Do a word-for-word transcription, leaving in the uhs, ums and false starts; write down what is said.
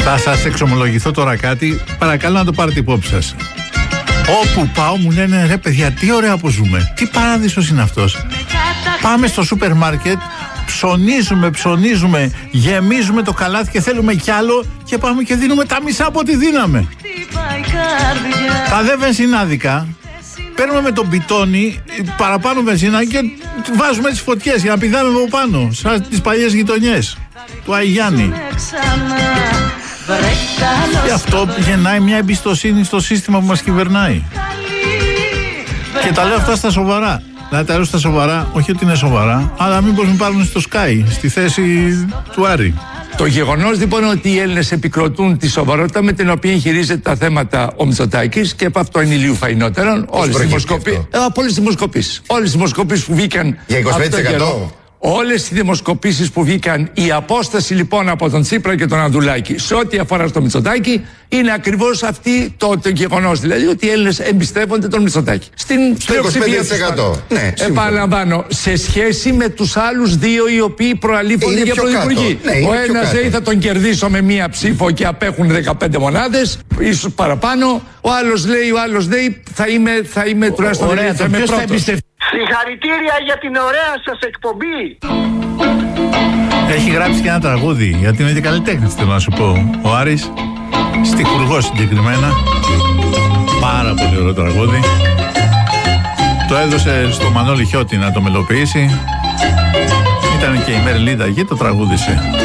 Θα σας εξομολογηθώ τώρα κάτι. Παρακαλώ να το πάρετε υπόψη σας. Όπου πάω μου λένε ρε παιδιά, τι ωραία που ζούμε. Τι παράδεισος είναι αυτός. Πάμε στο σούπερ μάρκετ, ψωνίζουμε, ψωνίζουμε, γεμίζουμε το καλάθι και θέλουμε κι άλλο και πάμε και δίνουμε τα μισά από ό,τι δίναμε. Τα δε βενζινάδικα παίρνουμε με τον πιτόνι παραπάνω βενζίνα και βάζουμε τις φωτιές για να πηδάμε από πάνω, σαν τις παλιές γειτονιές του Αγιάννη. Και αυτό γεννάει μια εμπιστοσύνη στο σύστημα που μας κυβερνάει. Και τα λέω αυτά στα σοβαρά. Να τα λέω στα σοβαρά, όχι ότι είναι σοβαρά, αλλά μήπως με πάρουν στο Sky, στη θέση του Άρη. Το γεγονός λοιπόν ότι οι Έλληνες επικροτούν τη σοβαρότητα με την οποία χειρίζεται τα θέματα ο Μητσοτάκης, και από αυτό είναι ηλίου φαϊνότερον, όλες τις δημοσκοπήσεις. Ε, από όλες τις δημοσκοπήσεις. Όλες τις δημοσκοπήσεις που βγήκαν. Για είκοσι πέντε τοις εκατό. Όλες οι δημοσκοπήσεις που βγήκαν, η απόσταση λοιπόν από τον Τσίπρα και τον Ανδρουλάκη σε ό,τι αφορά στο Μητσοτάκη είναι ακριβώς αυτή το, το γεγονός. Δηλαδή ότι οι Έλληνες εμπιστεύονται τον Μητσοτάκη. Στην πλειοψηφία της χώρας. Ναι, επαναλαμβάνω, σε σχέση με τους άλλους δύο οι οποίοι προαλήφονται για πρωθυπουργοί. Ναι, ο ένας λέει θα τον κερδίσω με μία ψήφο και απέχουν δεκαπέντε μονάδες, ίσως παραπάνω. Ο άλλος λέει, ο άλλος λέει θα είμαι, θα είμαι τουλάχιστον πρώτος. Συγχαρητήρια για την ωραία σας εκπομπή. Έχει γράψει και ένα τραγούδι, γιατί είναι και καλλιτέχνης, θέλω να σου πω. Ο Άρης, στιχουργός συγκεκριμένα. Πάρα πολύ ωραίο τραγούδι. Το έδωσε στο Μανώλη Χιώτη να το μελοποιήσει. Ήταν και η Μερλίδα εκεί, το τραγούδισε.